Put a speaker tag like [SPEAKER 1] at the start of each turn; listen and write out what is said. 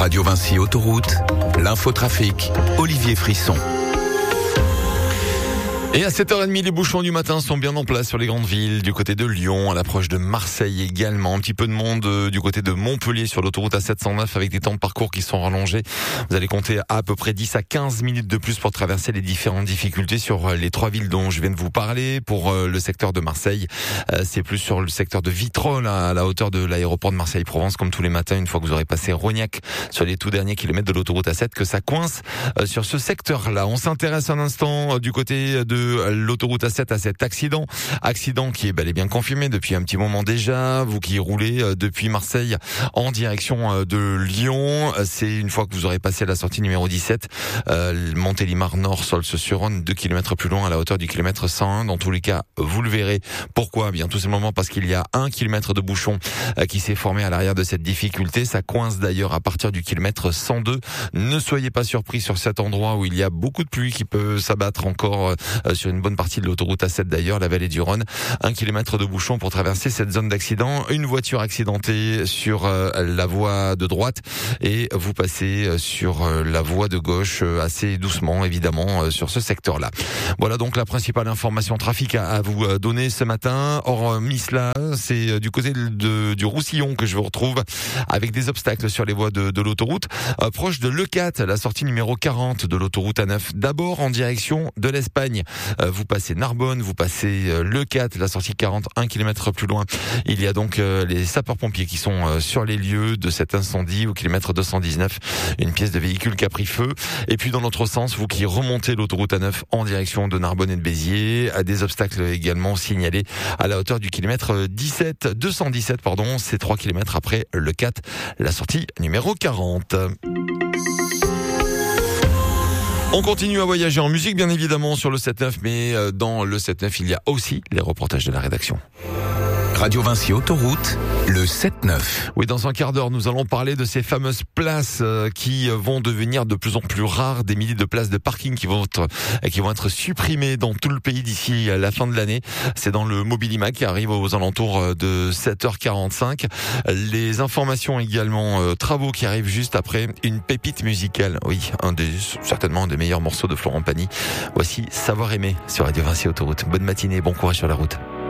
[SPEAKER 1] Radio Vinci Autoroute, l'infotrafic, Olivier Frisson.
[SPEAKER 2] Et à 7h30, les bouchons du matin sont bien en place sur les grandes villes, du côté de Lyon, à l'approche de Marseille également. Un petit peu de monde du côté de Montpellier sur l'autoroute A709 avec des temps de parcours qui sont rallongés. Vous allez compter à peu près 10 à 15 minutes de plus pour traverser les différentes difficultés sur les trois villes dont je viens de vous parler. Pour le secteur de Marseille, c'est plus sur le secteur de Vitrolles, à la hauteur de l'aéroport de Marseille-Provence, comme tous les matins, une fois que vous aurez passé Rognac sur les tout derniers kilomètres de l'autoroute A7, que ça coince sur ce secteur-là. On s'intéresse un instant du côté de l'autoroute A7 à cet accident qui est bel et bien confirmé depuis un petit moment déjà. Vous qui roulez depuis Marseille en direction de Lyon, c'est une fois que vous aurez passé la sortie numéro 17, Montélimar Nord, Saulce-sur-Rhône, 2 km plus loin à la hauteur du kilomètre 101. Dans tous les cas, vous le verrez. Pourquoi? Bien tout simplement parce qu'il y a 1 km de bouchon qui s'est formé à l'arrière de cette difficulté. Ça coince d'ailleurs à partir du kilomètre 102. Ne soyez pas surpris sur cet endroit où il y a beaucoup de pluie qui peut s'abattre encore sur une bonne partie de l'autoroute A7 d'ailleurs, la vallée du Rhône. 1 km de bouchon pour traverser cette zone d'accident. Une voiture accidentée sur la voie de droite et vous passez sur la voie de gauche assez doucement évidemment sur ce secteur-là. Voilà donc la principale information trafic à vous donner ce matin. Hormis cela, c'est du côté du Roussillon que je vous retrouve avec des obstacles sur les voies de l'autoroute. Proche de Leucate, la sortie numéro 40 de l'autoroute A9. D'abord en direction de l'Espagne. Vous passez Narbonne, vous passez Leucate, la sortie 40, 1 km plus loin. Il y a donc les sapeurs-pompiers qui sont sur les lieux de cet incendie au kilomètre 219. Une pièce de véhicule qui a pris feu. Et puis dans l'autre sens, vous qui remontez l'autoroute A9 en direction de Narbonne et de Béziers, à des obstacles également signalés à la hauteur du kilomètre 217, c'est 3 km après Leucate, la sortie numéro 40. On continue à voyager en musique, bien évidemment, sur le 7-9, mais dans le 7-9, il y a aussi les reportages de la rédaction.
[SPEAKER 1] Radio Vinci Autoroute, le 7-9.
[SPEAKER 2] Oui, dans un quart d'heure, nous allons parler de ces fameuses places qui vont devenir de plus en plus rares, des milliers de places de parking qui vont être supprimées dans tout le pays d'ici à la fin de l'année. C'est dans le Mobilima qui arrive aux alentours de 7h45. Les informations également, travaux qui arrivent juste après une pépite musicale. Oui, certainement un des meilleurs morceaux de Florent Pagny. Voici Savoir aimer sur Radio Vinci Autoroute. Bonne matinée, bon courage sur la route.